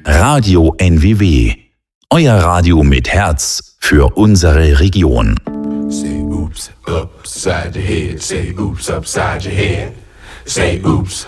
Radio NWW. Euer Radio mit Herz für unsere Region. Say oops upside your head. Say oops upside your head. Say oops